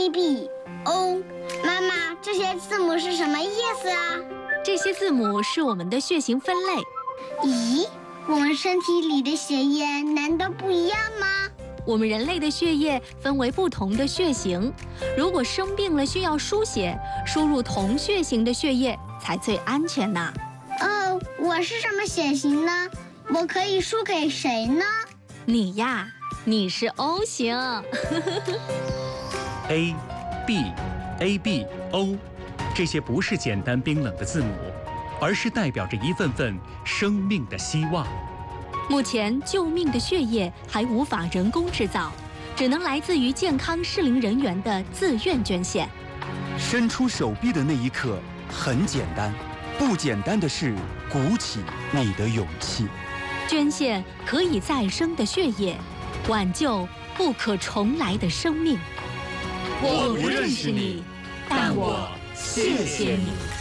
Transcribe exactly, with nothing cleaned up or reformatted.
A B O。妈妈，这些字母是什么意思啊？ 这些字母是我们的血型分类。 咦，我们身体里的血液难道不一样吗？ 我们人类的血液分为不同的血型，如果生病了需要输血，输入同血型的血液才最安全呢。 哦，我是什么血型呢？我可以输给谁呢？ 你呀，你是 O 型。 A、B、A B O， 这些不是简单冰冷的字母，而是代表着一份份生命的希望。 目前救命的血液还无法人工制造，只能来自于健康适龄人员的自愿捐献。 伸出手臂的那一刻很简单，不简单的是鼓起你的勇气。 捐献可以再生的血液，挽救不可重来的生命。 我不认识你，但我谢谢你。